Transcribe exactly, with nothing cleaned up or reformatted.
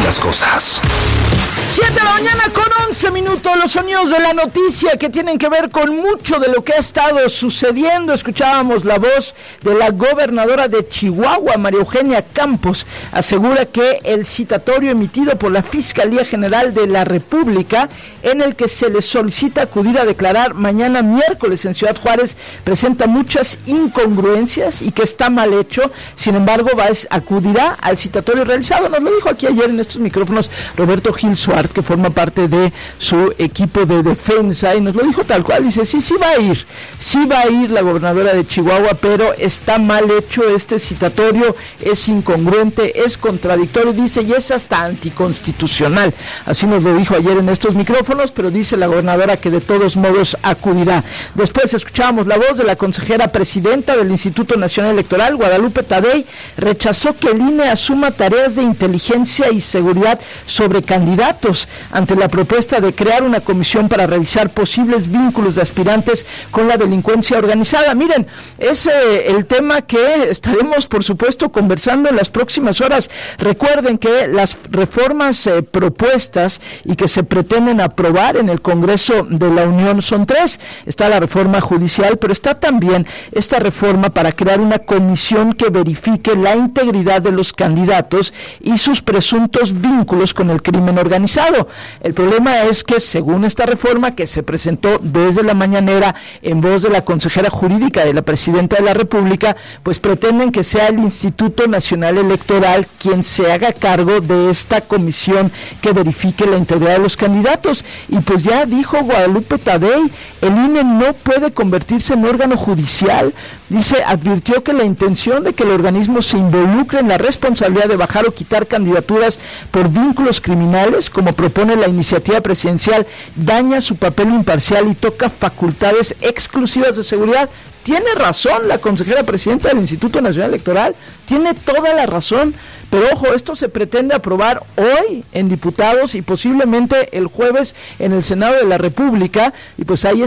las cosas. siete de la mañana con once minutos, los sonidos de la noticia que tienen que ver con mucho de lo que ha estado sucediendo. Escuchábamos la voz de la gobernadora de Chihuahua, María Eugenia Campos, asegura que el citatorio emitido por la Fiscalía General de la República, en el que se le solicita acudir a declarar mañana miércoles en Ciudad Juárez, presenta muchas incongruencias y que está mal hecho. Sin embargo, va a, acudirá al citatorio realizado. Nos lo dijo aquí ayer en estos micrófonos Roberto Gil Suárez, que forma parte de su equipo de defensa, y nos lo dijo tal cual. Dice, sí, sí va a ir, sí va a ir la gobernadora de Chihuahua, pero está mal hecho este citatorio, es incongruente, es contradictorio, dice, y es hasta anticonstitucional. Así nos lo dijo ayer en estos micrófonos, pero dice la gobernadora que de todos modos acudirá. Después escuchamos la voz de la consejera presidenta del Instituto Nacional Electoral, Guadalupe Tadei, rechazó que el I N E asuma tareas de inteligencia y seguridad sobre candidatos ante la propuesta de crear una comisión para revisar posibles vínculos de aspirantes con la delincuencia organizada. Miren, es eh, el tema que estaremos, por supuesto, conversando en las próximas horas. Recuerden que las reformas eh, propuestas y que se pretenden aprobar en el Congreso de la Unión son tres. Está la reforma judicial, pero está también esta reforma para crear una comisión que verifique la integridad de los candidatos y sus presuntos vínculos con el crimen organizado. El problema es que, según esta reforma que se presentó desde la mañanera en voz de la consejera jurídica de la presidenta de la República, pues pretenden que sea el Instituto Nacional Electoral quien se haga cargo de esta comisión que verifique la integridad de los candidatos. Y pues ya dijo Guadalupe Tadei, el I N E no puede convertirse en órgano judicial. Dice, advirtió que la intención de que el organismo se involucre en la responsabilidad de bajar o quitar candidaturas por vínculos criminales, como propone la iniciativa presidencial, daña su papel imparcial y toca facultades exclusivas de seguridad. Tiene razón la consejera presidenta del Instituto Nacional Electoral, tiene toda la razón, pero ojo, esto se pretende aprobar hoy en diputados y posiblemente el jueves en el Senado de la República, y pues ahí